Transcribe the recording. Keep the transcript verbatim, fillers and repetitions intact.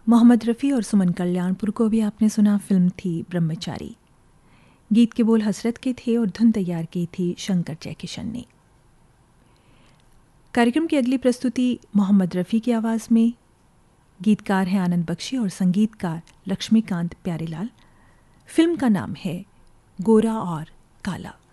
मोहम्मद रफ़ी और सुमन कल्याणपुर को भी आपने सुना। फिल्म थी ब्रह्मचारी। गीत के बोल हसरत के थे और धुन तैयार की थी शंकर जयकिशन ने। कार्यक्रम की अगली प्रस्तुति मोहम्मद रफ़ी की आवाज़ में। गीतकार हैं आनंद बख्शी और संगीतकार लक्ष्मीकांत प्यारेलाल। फिल्म का नाम है गोरा और काला।